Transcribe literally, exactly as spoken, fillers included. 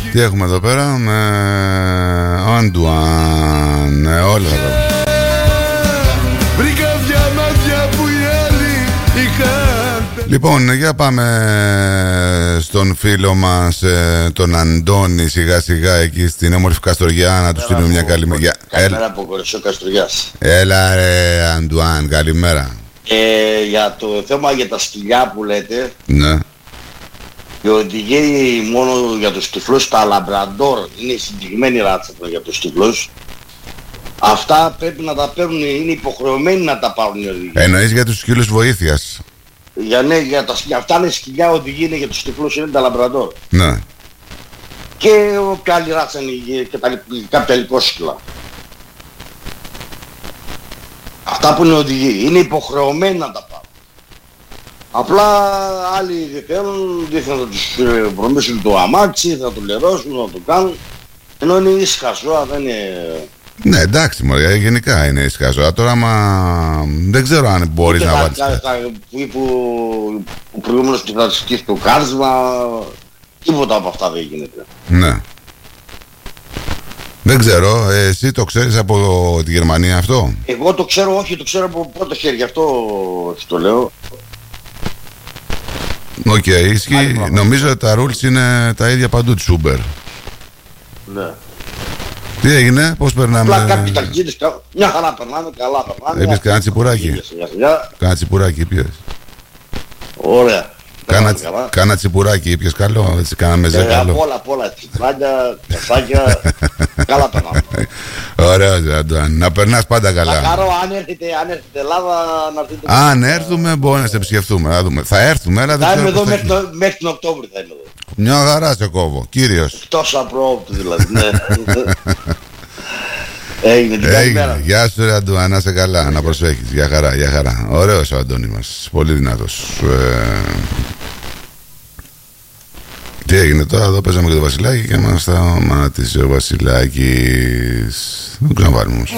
Τι έχουμε εδώ πέρα? Με Αντουάν. Ε, όλα αυτά. Βρήκα διαμάτια που οι άλλοι είχαν. Λοιπόν, για πάμε στον φίλο μας, ε, τον Αντώνη, σιγά σιγά εκεί στην όμορφη Καστοριά, να του στείλουμε μια καλημέρα. Καλημέρα από Κορεσό Καστοριάς. Έλα ρε Αντουάν, καλημέρα. Ε, για το θέμα για τα σκυλιά που λέτε, Ναι. η οδηγεί μόνο για τους τυφλούς, τα λαμπραντόρ, είναι συγκεκριμένη ράτσα για τους τυφλούς. Αυτά πρέπει να τα παίρνουν, είναι υποχρεωμένοι να τα πάρουν οι οδηγοί. Εννοείς για τους σκύλους βοήθειας? Για, ναι, για, τα, για αυτά είναι σκυλιά, οδηγοί είναι για τους τυφλούς, είναι τα λαμπραντόρ. Ναι. Και όποια άλλη ράτσα είναι και τα, κάποια λικόσκυλα. Αυτά που είναι οδηγοί, είναι υποχρεωμένοι να τα πάρουν. Απλά άλλοι δεν θέλουν, δείχνουν να τους προμήσουν το αμάξι, θα το λερώσουν, να το κάνουν. Ενώ είναι ήσυχα ζώα, δεν είναι... Ναι, εντάξει μωρέ, γενικά είναι ήσυχα ζώα. Τώρα μα δεν ξέρω αν μπορείς να βάλεις κάτι. Που ο προηγούμενος του θα σκύφει το κάρσμα, τίποτα από αυτά δεν γίνεται. Ναι. Δεν ξέρω, εσύ το ξέρεις από τη Γερμανία αυτό? Εγώ το ξέρω, όχι, το ξέρω από πρώτο χέρι, γι' αυτό το λέω. Οκ, okay, ισχύει. Νομίζω ότι τα rules είναι τα ίδια παντού της Uber. Ναι. Τι έγινε, πώς περνάμε? Απλά κάποιοι ταξίδες, μια χαρά περνάμε, καλά περνάμε. Είπες κανένα τσιπουράκι? Κάνα τσιπουράκι πιες? Ωραία. Κάνα τσιπουράκι πιες καλό, έτσι κάνα μεζέ καλό? Απ' όλα, απ' όλα, τσιπράκια, κασάκια, καλά περνάμε. Ωραία, Αντουάν, να περνάς πάντα καλά. Θα χαρώ αν έρθετε, αν έρθετε Ελλάδα να έρθετε. Αν έρθουμε μπορεί να σε επισκεφτούμε, θα δούμε. Θα έρθουμε, αλλά δεν θα ξέρω είμαι εδώ πώς θα μέχρι, μέχρι τον Οκτώβριο θα είμαι εδώ. Μια χαρά σε κόβω, κύριος. Εκτός απρόοπτου δηλαδή, ναι. Έγινε την καλημέρα. Γεια σου ρε Αντουάν, να είσαι καλά, yeah. να προσέχεις. Γεια χαρά, γεια χαρά. Ωραίος ο Αντώνη μας, πολύ δυνατός. Ε... Τι έγινε τώρα, εδώ παίζαμε και το Βασιλάκι και μας τα μάτισε ο Βασιλάκης. Δεν ξαναβάλουμε όμως.